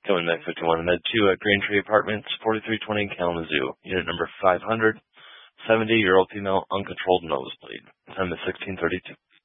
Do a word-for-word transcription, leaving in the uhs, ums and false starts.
Going back fifty-one, and then two at Green Tree Apartments, forty-three twenty Kalamazoo. Unit number five hundred, seventy-year-old female, uncontrolled nosebleed. Time is sixteen thirty-two.